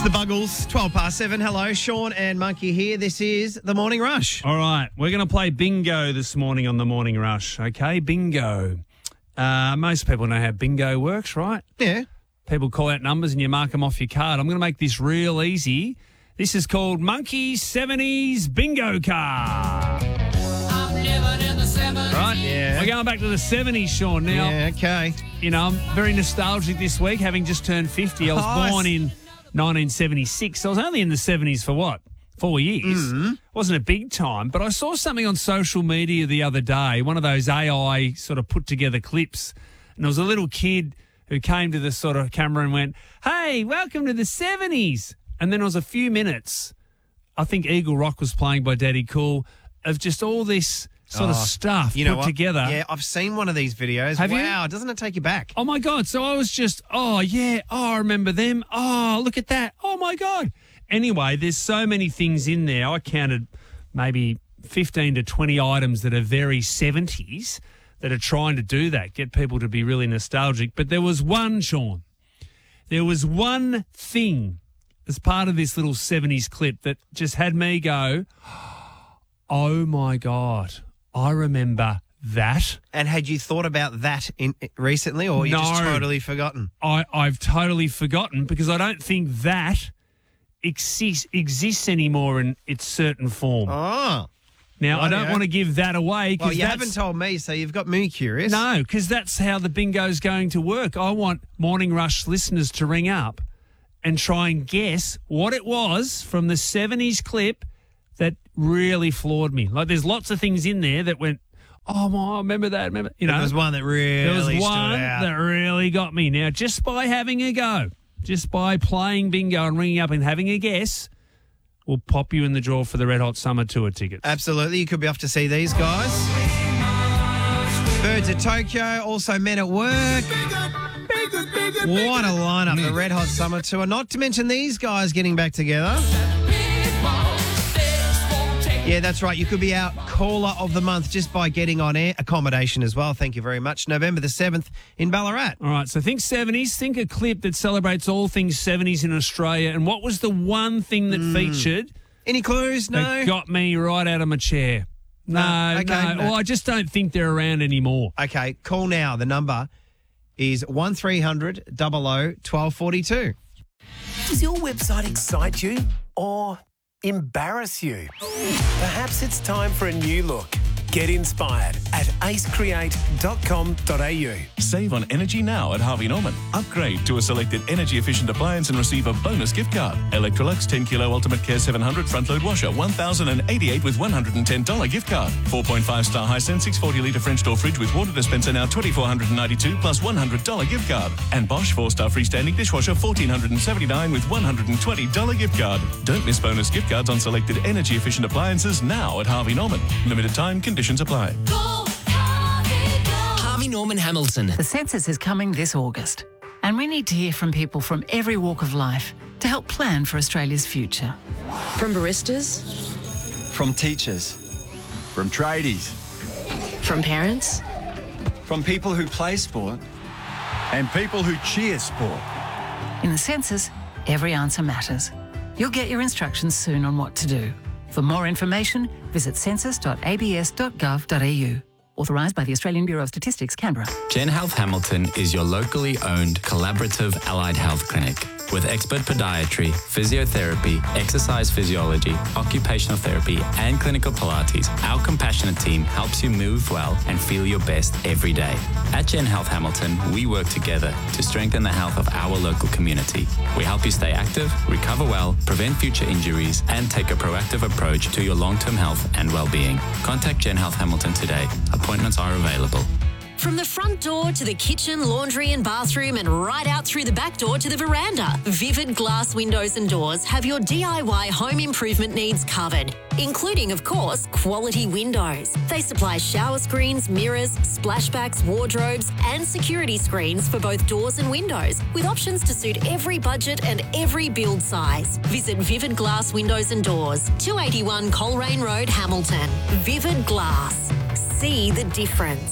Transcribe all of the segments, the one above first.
the Buggles, 12 past 7. Hello, Sean and Monkey here. This is The Morning Rush. All right, we're going to play bingo this morning on The Morning Rush, okay? Bingo. Most people know how bingo works, right? Yeah. People call out numbers and you mark them off your card. I'm going to make this real easy. This is called Monkey's 70s Bingo Card. Right? Yeah. We're going back to the 70s, Sean. Now, Yeah, okay. you know, I'm very nostalgic this week, having just turned 50. I was born in 1976. I was only in the 70s for 4 years. Mm-hmm. Wasn't a big time, but I saw something on social media the other day, one of those AI sort of put together clips, and there was a little kid who came to the sort of camera and went, "Hey, welcome to the 70s." And then it was a few minutes, I think Eagle Rock was playing by Daddy Cool, of just all this sort of stuff put together. Yeah, I've seen one of these videos. Have you? Wow, doesn't it take you back? Oh, my God. So I was just, I remember them. Oh, look at that. Oh, my God. Anyway, there's so many things in there. I counted maybe 15 to 20 items that are very 70s that are trying to do that, get people to be really nostalgic. But there was one, Sean. There was one thing as part of this little 70s clip that just had me go, oh, my God, I remember that. And had you thought about that recently, or you just totally forgotten? I've totally forgotten because I don't think that exists anymore in its certain form. Oh. Now, I don't want to give that away. Well, you haven't told me, so you've got me curious. No, because that's how the bingo's going to work. I want Morning Rush listeners to ring up and try and guess what it was from the 70s clip that really floored me. Like, there's lots of things in there that went, I remember that. You know, there was one that really stood out. That really got me. Now, just by having a go, just by playing bingo and ringing up and having a guess, we'll pop you in the draw for the Red Hot Summer Tour tickets. Absolutely. You could be off to see these guys. Birds of Tokyo, also Men at Work. What a lineup, the Red Hot Summer Tour. Not to mention these guys getting back together. Yeah, that's right. You could be our caller of the month just by getting on air. Accommodation as well. Thank you very much. November the 7th in Ballarat. All right, so think 70s. Think a clip that celebrates all things 70s in Australia. And what was the one thing that featured? Any clues? No. That got me right out of my chair. No. Well, I just don't think they're around anymore. Okay, call now. The number is 1300 00 1242. Does your website excite you or embarrass you? Perhaps it's time for a new look. Get inspired at acecreate.com.au. Save on energy now at Harvey Norman. Upgrade to a selected energy-efficient appliance and receive a bonus gift card. Electrolux 10 Kilo Ultimate Care 700 front-load washer, $1,088 with $110 gift card. 4.5-star Hisense 640 litre French door fridge with water dispenser now $2,492 plus $100 gift card. And Bosch 4-star freestanding dishwasher $1,479 with $120 gift card. Don't miss bonus gift cards on selected energy-efficient appliances now at Harvey Norman. Limited time, conditions apply. Harvey Norman Hamilton. The census is coming this August, and we need to hear from people from every walk of life to help plan for Australia's future. From baristas, from teachers, from tradies, from parents, from people who play sport, and people who cheer sport. In the census, every answer matters. You'll get your instructions soon on what to do. For more information, visit census.abs.gov.au. Authorised by the Australian Bureau of Statistics, Canberra. Gen Health Hamilton is your locally owned collaborative allied health clinic with expert podiatry, physiotherapy, exercise physiology, occupational therapy, and clinical Pilates. Our compassionate team helps you move well and feel your best every day. At Gen Health Hamilton, we work together to strengthen the health of our local community. We help you stay active, recover well, prevent future injuries, and take a proactive approach to your long-term health and well-being. Contact Gen Health Hamilton today. Appointments are available. From the front door to the kitchen, laundry and bathroom and right out through the back door to the veranda, Vivid Glass Windows and Doors have your DIY home improvement needs covered, including, of course, quality windows. They supply shower screens, mirrors, splashbacks, wardrobes and security screens for both doors and windows, with options to suit every budget and every build size. Visit Vivid Glass Windows and Doors, 281 Coleraine Road, Hamilton. Vivid Glass. See the difference.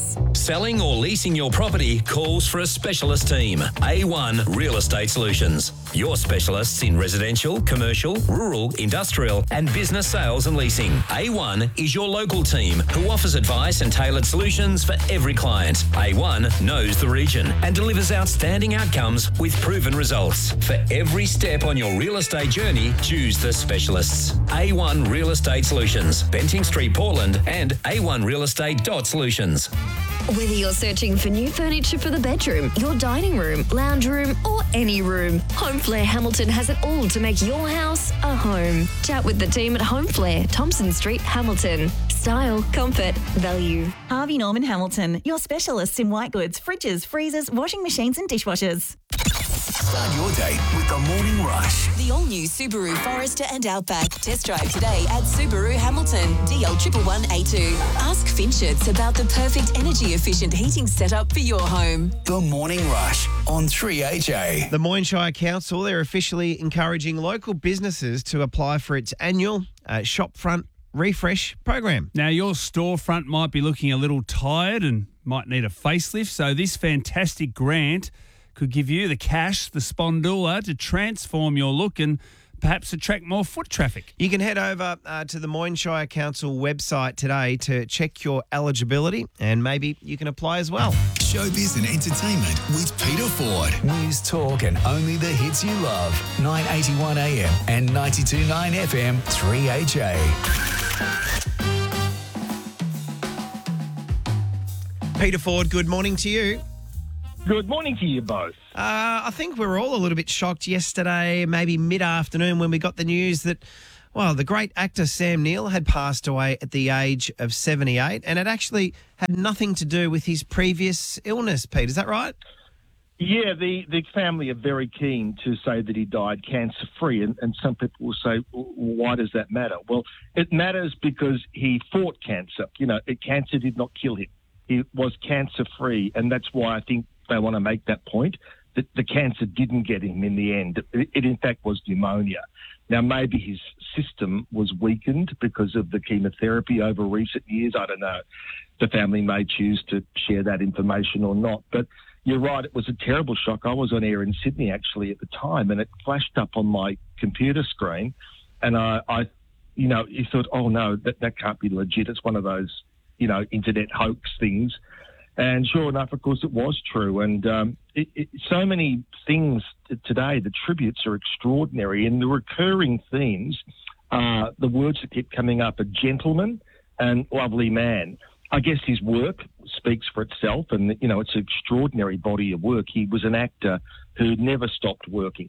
Selling or leasing your property calls for a specialist team. A1 Real Estate Solutions. Your specialists in residential, commercial, rural, industrial and business sales and leasing. A1 is your local team who offers advice and tailored solutions for every client. A1 knows the region and delivers outstanding outcomes with proven results. For every step on your real estate journey, choose the specialists. A1 Real Estate Solutions, Benting Street, Portland and a1realestate.solutions. Whether you're searching for new furniture for the bedroom, your dining room, lounge room, or any room, Homeflare Hamilton has it all to make your house a home. Chat with the team at Homeflare, Thompson Street, Hamilton. Style, comfort, value. Harvey Norman Hamilton, your specialists in white goods, fridges, freezers, washing machines and dishwashers. Start your day with the Morning Rush. The all-new Subaru Forester and Outback. Test drive today at Subaru Hamilton, DL111A2. Ask Finchets about the perfect energy-efficient heating setup for your home. The Morning Rush on 3AJ. The Moyne Shire Council, they're officially encouraging local businesses to apply for its annual Shopfront Refresh program. Now, your storefront might be looking a little tired and might need a facelift, so this fantastic grant could give you the cash, the spondula to transform your look and perhaps attract more foot traffic. You can head over to the Moyne Shire Council website today to check your eligibility and maybe you can apply as well. Showbiz and entertainment with Peter Ford. News, talk and only the hits you love. 981 AM and 92.9 FM 3AJ. Peter Ford, good morning to you. Good morning to you both. I think we were all a little bit shocked yesterday, maybe mid-afternoon, when we got the news that, well, the great actor Sam Neill had passed away at the age of 78, and it actually had nothing to do with his previous illness, Pete. Is that right? Yeah, the family are very keen to say that he died cancer-free, and some people will say, why does that matter? Well, it matters because he fought cancer. You know, cancer did not kill him. He was cancer-free, and that's why I think they want to make that point, that the cancer didn't get him in the end. It in fact was pneumonia. Now, maybe his system was weakened because of the chemotherapy over recent years. I don't know. The family may choose to share that information or not. But you're right, it was a terrible shock. I was on air in Sydney, actually, at the time, and it flashed up on my computer screen. And I you thought, oh, no, that can't be legit. It's one of those, internet hoax things. And sure enough, of course, it was true. And so many things today, the tributes are extraordinary. And the recurring themes, the words that keep coming up are gentleman and lovely man. I guess his work speaks for itself. And, it's an extraordinary body of work. He was an actor who never stopped working,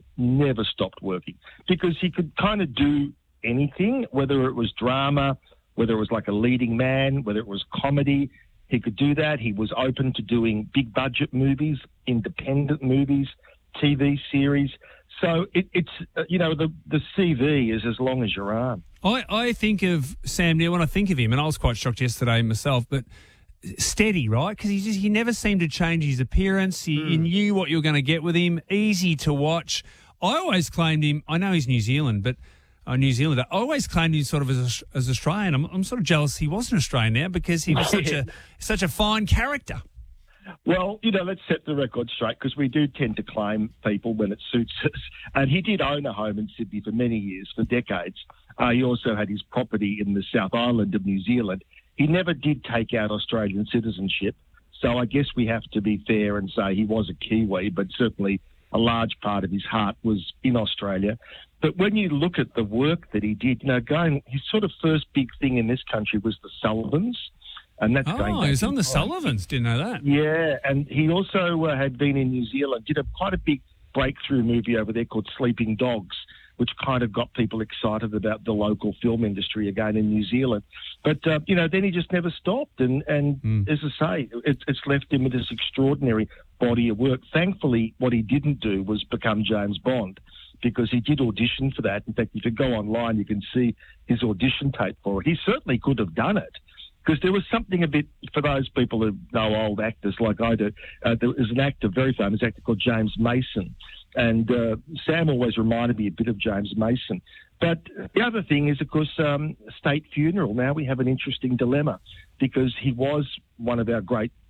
because he could kind of do anything, whether it was drama, whether it was like a leading man, whether it was comedy. He could do that. He was open to doing big budget movies, independent movies, TV series. So it's the CV is as long as your arm. I think of Sam Neill when I think of him, and I was quite shocked yesterday myself, but steady, right? Because he never seemed to change his appearance. You knew what you were going to get with him, easy to watch. I always claimed him, I know he's New Zealand, but New Zealander. I always claimed him sort of as Australian. I'm sort of jealous he wasn't Australian now because he was such a fine character. Well, let's set the record straight because we do tend to claim people when it suits us. And he did own a home in Sydney for many years, for decades. He also had his property in the South Island of New Zealand. He never did take out Australian citizenship. So I guess we have to be fair and say he was a Kiwi, but certainly a large part of his heart was in Australia. But when you look at the work that he did, his sort of first big thing in this country was the Sullivans. And that's going back. He was on the Sullivans, didn't know that. Yeah, and he also had been in New Zealand, did quite a big breakthrough movie over there called Sleeping Dogs, which kind of got people excited about the local film industry again in New Zealand. But, then he just never stopped. And as I say, it's left him with this extraordinary body of work. Thankfully, what he didn't do was become James Bond, because he did audition for that. In fact, if you go online, you can see his audition tape for it. He certainly could have done it, because there was something a bit, for those people who know old actors like I do, there was an actor, very famous actor called James Mason. And Sam always reminded me a bit of James Mason. But the other thing is, of course, state funeral. Now we have an interesting dilemma, because he was one of our great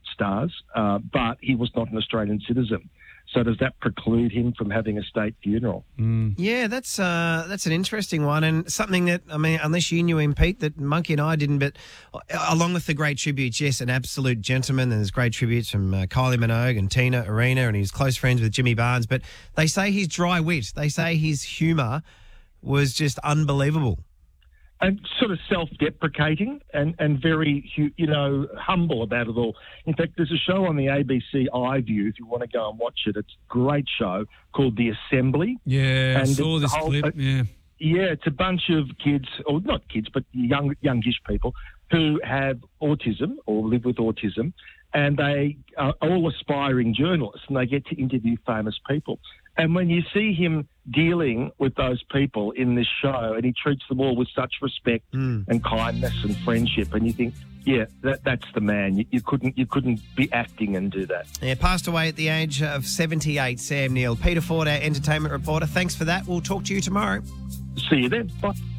stars, but he was not an Australian citizen. So does that preclude him from having a state funeral? Yeah, that's an interesting one, and something that, I mean, unless you knew him, Pete, that Monkey and I didn't, but along with the great tributes, yes, an absolute gentleman, and there's great tributes from Kylie Minogue and Tina Arena, and he's close friends with Jimmy Barnes, but they say his dry wit, they say his humour was just unbelievable. And sort of self-deprecating and very, humble about it all. In fact, there's a show on the ABC iView, if you want to go and watch it. It's a great show called The Assembly. Yeah, I saw this clip, yeah. Yeah, it's a bunch of kids, or not kids, but youngish people who have autism or live with autism, and they are all aspiring journalists, and they get to interview famous people. And when you see him dealing with those people in this show, and he treats them all with such respect and kindness and friendship, and you think, yeah, that's the man. You couldn't be acting and do that. Yeah, passed away at the age of 78, Sam Neill. Peter Ford, our entertainment reporter. Thanks for that. We'll talk to you tomorrow. See you then. Bye.